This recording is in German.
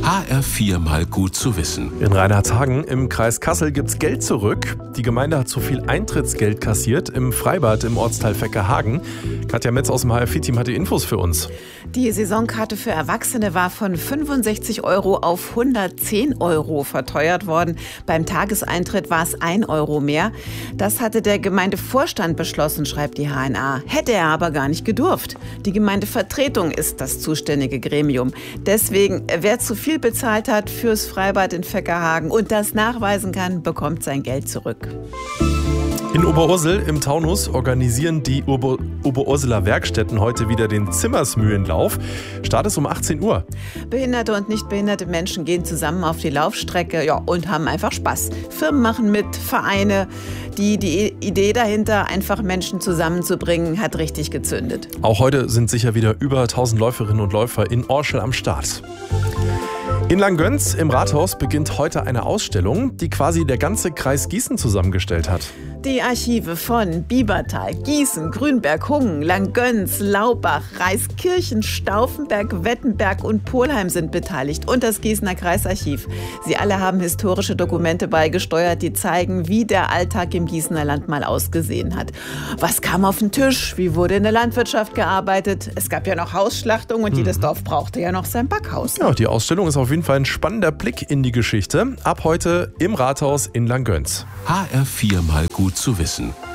HR4 mal gut zu wissen. In Reinhardshagen im Kreis Kassel gibt's Geld zurück. Die Gemeinde hat zu viel Eintrittsgeld kassiert im Freibad im Ortsteil Veckerhagen. Katja Metz aus dem HR4-Team hat die Infos für uns. Die Saisonkarte für Erwachsene war von 65 € auf 110 € verteuert worden. Beim Tageseintritt war es 1 € mehr. Das hatte der Gemeindevorstand beschlossen, schreibt die HNA. Hätte er aber gar nicht gedurft. Die Gemeindevertretung ist das zuständige Gremium. Deswegen, wer zu viel bezahlt hat fürs Freibad in Veckerhagen und das nachweisen kann, bekommt sein Geld zurück. In Oberursel im Taunus organisieren die Oberurseler Werkstätten heute wieder den Zimmersmühlenlauf. Start ist um 18 Uhr. Behinderte und nicht behinderte Menschen gehen zusammen auf die Laufstrecke und haben einfach Spaß. Firmen machen mit, Vereine. Die Idee dahinter, einfach Menschen zusammenzubringen, hat richtig gezündet. Auch heute sind sicher wieder über 1000 Läuferinnen und Läufer in Orschel am Start. In Langgöns im Rathaus beginnt heute eine Ausstellung, die quasi der ganze Kreis Gießen zusammengestellt hat. Die Archive von Biebertal, Gießen, Grünberg, Hungen, Langgöns, Laubach, Reiskirchen, Stauffenberg, Wettenberg und Polheim sind beteiligt und das Gießener Kreisarchiv. Sie alle haben historische Dokumente beigesteuert, die zeigen, wie der Alltag im Gießener Land mal ausgesehen hat. Was kam auf den Tisch? Wie wurde in der Landwirtschaft gearbeitet? Es gab ja noch Hausschlachtung und jedes Dorf brauchte ja noch sein Backhaus. Ja, die Ausstellung ist auf jeden Fall ein spannender Blick in die Geschichte. Ab heute im Rathaus in Langgöns. HR4 mal gut zu wissen.